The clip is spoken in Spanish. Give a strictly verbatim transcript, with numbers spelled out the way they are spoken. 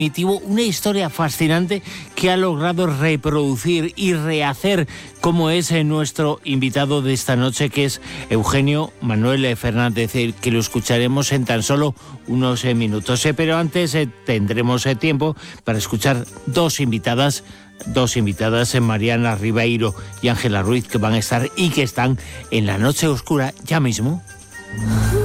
una historia fascinante que ha logrado reproducir y rehacer como es nuestro invitado de esta noche, que es Eugenio Manuel Fernández, que lo escucharemos en tan solo unos minutos. Pero antes tendremos tiempo para escuchar dos invitadas, dos invitadas, Mariana Ribeiro y Ángela Ruiz, que van a estar y que están en La Noche Oscura ya mismo.